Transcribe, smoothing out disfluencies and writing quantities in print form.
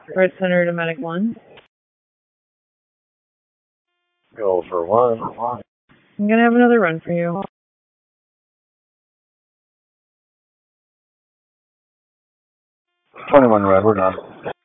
Red Center to Medic 1. Go for 1. I'm gonna have another run for you. 21 Red, we're done.